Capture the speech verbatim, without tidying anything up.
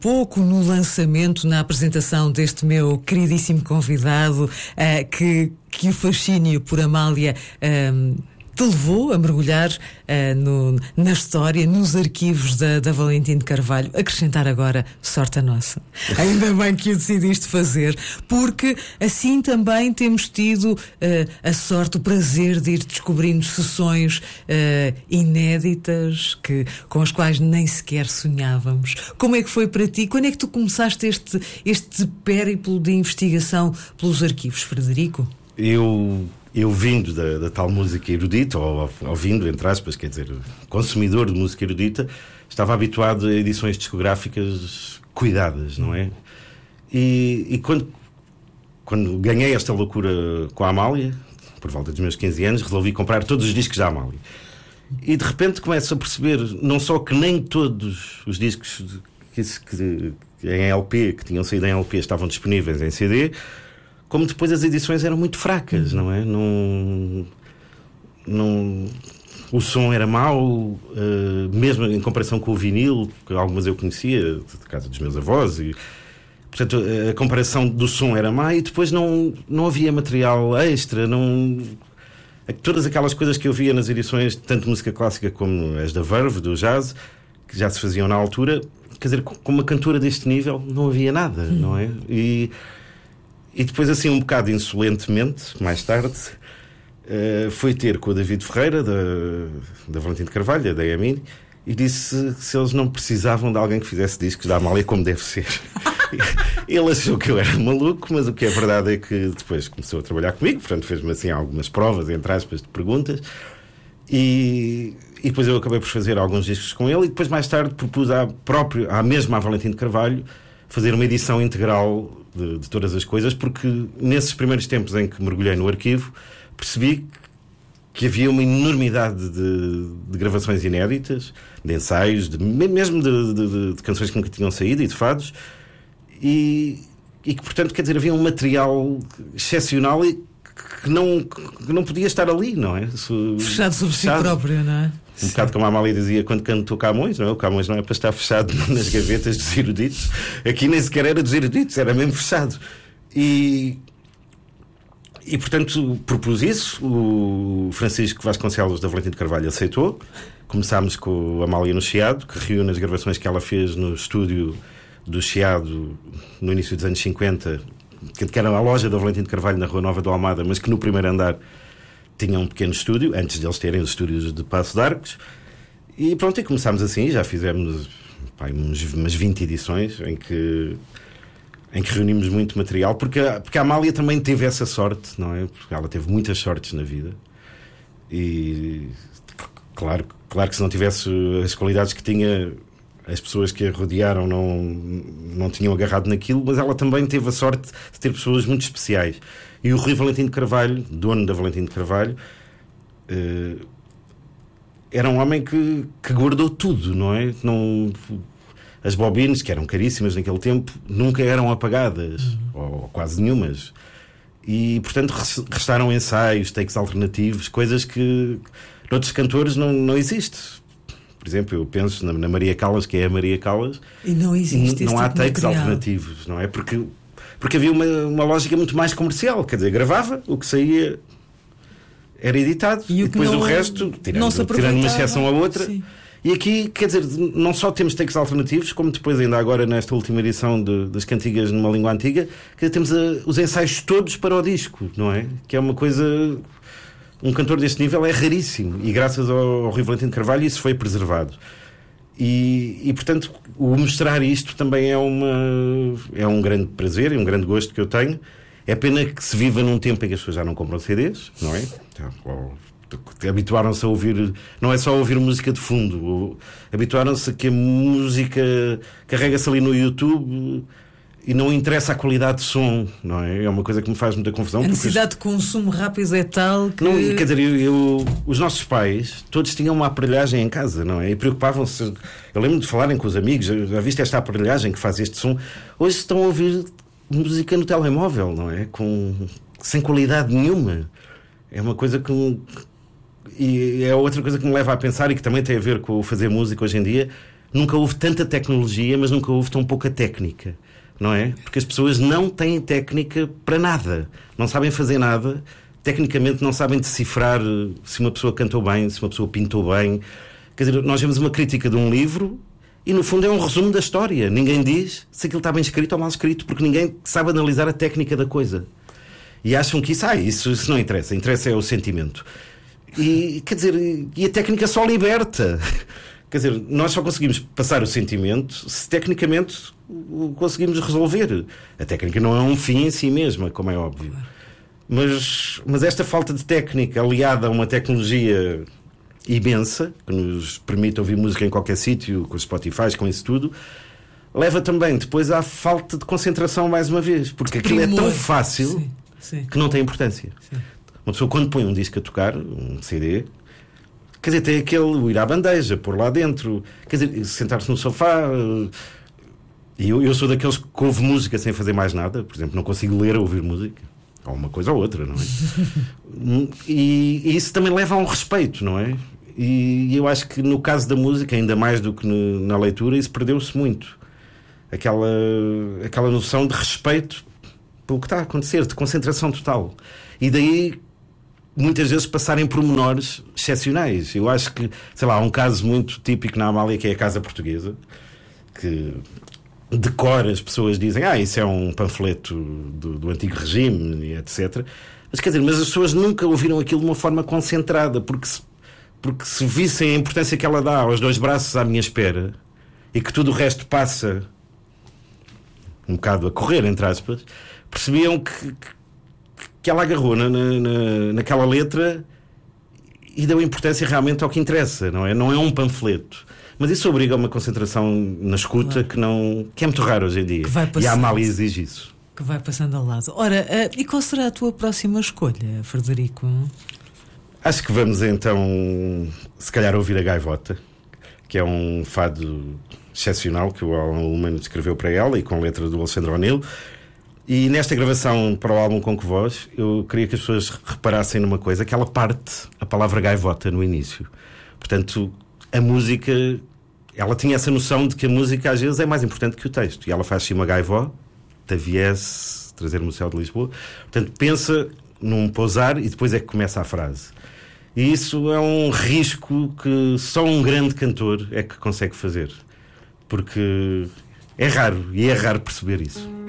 pouco no lançamento, na apresentação deste meu queridíssimo convidado, uh, que, que o fascínio por Amália um, te levou a mergulhar uh, no, na história, nos arquivos da, da Valentim de Carvalho. Acrescentar agora sorte a nossa. Ainda bem que o decidiste fazer, porque assim também temos tido uh, a sorte, o prazer de ir descobrindo sessões uh, inéditas que, com as quais nem sequer sonhávamos. Como é que foi para ti? Quando é que tu começaste este, este périplo de investigação pelos arquivos, Frederico? Eu... Eu vindo da, da tal música erudita, ou ouvindo, entre aspas, quer dizer, consumidor de música erudita, estava habituado a edições discográficas cuidadas, não é? E, e quando, quando ganhei esta loucura com a Amália, por volta dos meus quinze anos, resolvi comprar todos os discos da Amália. E de repente começo a perceber, não só que nem todos os discos que, que, que em L P, que tinham saído em L P, estavam disponíveis em C D, como depois as edições eram muito fracas, não é? Não, não, o som era mau, uh, mesmo em comparação com o vinil, que algumas eu conhecia, de casa dos meus avós, e, portanto, a comparação do som era má, e depois não, não havia material extra, não... Todas aquelas coisas que eu via nas edições, tanto música clássica como as da Verve, do jazz, que já se faziam na altura, quer dizer, com uma cantora deste nível não havia nada, hum. não é? E... E depois, assim, um bocado insolentemente, mais tarde, uh, fui ter com o David Ferreira, da, da Valentim de Carvalho, da E M I, e disse que se eles não precisavam de alguém que fizesse discos da Amália como deve ser. Ele achou que eu era maluco, mas o que é verdade é que depois começou a trabalhar comigo, portanto fez-me assim algumas provas, entre aspas, de perguntas, e, e depois eu acabei por fazer alguns discos com ele, e depois mais tarde propus à, própria, à mesma à Valentim de Carvalho fazer uma edição integral De, de todas as coisas, porque nesses primeiros tempos em que mergulhei no arquivo percebi que havia uma enormidade de, de gravações inéditas, de ensaios, de, mesmo de, de, de canções que nunca tinham saído e de fados, e, e que, portanto, quer dizer, havia um material excepcional e que não, que não podia estar ali, não é? Se, fechado sobre si próprio, não é? Um bocado como a Amália dizia quando cantou Camões, não é? O Camões não é para estar fechado nas gavetas dos eruditos. Aqui nem sequer era dos eruditos, era mesmo fechado. E, e portanto, propus isso. O Francisco Vasconcelos da Valentim de Carvalho aceitou. Começámos com a Amália no Chiado, que reúne as gravações que ela fez no estúdio do Chiado no início dos anos cinquenta, que era a loja da Valentim de Carvalho na Rua Nova do Almada, mas que no primeiro andar tinha um pequeno estúdio, antes deles terem os estúdios de Paço de Arcos. E pronto, e começámos assim, já fizemos pá, umas vinte edições em que, em que reunimos muito material, porque, porque a Amália também teve essa sorte, não é? Porque ela teve muitas sortes na vida. E claro, claro que se não tivesse as qualidades que tinha, as pessoas que a rodearam não, não tinham agarrado naquilo, mas ela também teve a sorte de ter pessoas muito especiais. E o Rui Valentim de Carvalho, dono da Valentim de Carvalho, uh, era um homem que, que guardou tudo, não é? Não, as bobines, que eram caríssimas naquele tempo, nunca eram apagadas, uhum. ou quase nenhumas. E, portanto, restaram ensaios, takes alternativos, coisas que noutros cantores não, não existe. Por exemplo, eu penso na, na Maria Callas, que é a Maria Callas, e não existe não há tipo takes material. alternativos, não é? Porque... Porque havia uma, uma lógica muito mais comercial. Quer dizer, gravava, o que saía era editado. E, e, e depois não, o resto, tirando, tirando uma exceção a outra. Sim. E aqui, quer dizer, não só temos takes alternativos, como depois ainda agora nesta última edição de, das cantigas numa língua antiga, que temos a, os ensaios todos para o disco, não é? Que é uma coisa... Um cantor deste nível é raríssimo. E graças ao, ao Rui Valentim de Carvalho isso foi preservado. E, e, portanto, o mostrar isto também é, uma, é um grande prazer, é um grande gosto que eu tenho. É pena que se viva num tempo em que as pessoas já não compram C Ds, não é? Então, habituaram-se a ouvir, não é só ouvir música de fundo, habituaram-se a que a música carrega-se ali no YouTube e não interessa a qualidade de som, não é? É uma coisa que me faz muita confusão. A necessidade porque... de consumo rápido é tal que... Não, quer dizer, eu, eu, os nossos pais todos tinham uma aparelhagem em casa, não é? E preocupavam-se. Eu lembro de falarem com os amigos, já viste esta aparelhagem que faz este som? Hoje estão a ouvir música no telemóvel, não é? Com... Sem qualidade nenhuma. É uma coisa que... E é outra coisa que me leva a pensar, e que também tem a ver com o fazer música hoje em dia. nunca houve tanta tecnologia, mas nunca houve tão pouca técnica, não é? Porque as pessoas não têm técnica para nada, não sabem fazer nada, tecnicamente não sabem decifrar se uma pessoa cantou bem, se uma pessoa pintou bem. Quer dizer, nós vemos uma crítica de um livro e no fundo é um resumo da história. Ninguém diz se aquilo está bem escrito ou mal escrito, porque ninguém sabe analisar a técnica da coisa. E acham que isso, ah, isso, isso não interessa, interessa é o sentimento. E, quer dizer, e a técnica só liberta. Quer dizer, nós só conseguimos passar o sentimento se tecnicamente o conseguimos resolver. A técnica não é um fim em si mesma, como é óbvio. Mas, mas esta falta de técnica aliada a uma tecnologia imensa, que nos permite ouvir música em qualquer sítio, com os Spotify, com isso tudo, leva também depois à falta de concentração mais uma vez. Porque aquilo é tão fácil, sim, sim, que não tem importância. Sim. Uma pessoa quando põe um disco a tocar, um C D, quer dizer, tem aquele, o ir à bandeja, pôr lá dentro, quer dizer, sentar-se no sofá. E eu, eu sou daqueles que ouve música sem fazer mais nada. Por exemplo, não consigo ler ou ouvir música. Ou uma coisa ou outra, não é? e, e isso também leva a um respeito, não é? E eu acho que no caso da música, ainda mais do que no, na leitura, isso perdeu-se muito. Aquela, aquela noção de respeito pelo que está a acontecer, de concentração total. E daí muitas vezes passarem pormenores excepcionais. Eu acho que, sei lá, há um caso muito típico na Amália, que é a Casa Portuguesa, que de cor as pessoas dizem, ah, isso é um panfleto do, do antigo regime, etcétera. Mas quer dizer, mas as pessoas nunca ouviram aquilo de uma forma concentrada, porque se, porque se vissem a importância que ela dá aos dois braços à minha espera e que tudo o resto passa um bocado a correr, entre aspas, percebiam que, que, que ela agarrou na, na, naquela letra e deu importância realmente ao que interessa, não é? Não é um panfleto. Mas isso obriga a uma concentração na escuta, claro, que, não, que é muito raro hoje em dia. E a Amália exige isso. Que vai passando ao lado. Ora, uh, e qual será a tua próxima escolha, Frederico? Acho que vamos então, se calhar, ouvir a Gaivota, que é um fado excepcional que o Alan Ullman escreveu para ela e com letra do Alexandre O'Neill. E nesta gravação para o álbum Com Que Voz, eu queria que as pessoas reparassem numa coisa, que ela parte a palavra gaivota no início. Portanto, a música, ela tinha essa noção de que a música às vezes é mais importante que o texto. E ela faz-se uma gaivó, te viesse trazer-me o céu de Lisboa. Portanto, pensa num pousar e depois é que começa a frase. E isso é um risco que só um grande cantor é que consegue fazer. Porque é raro, e é raro perceber isso.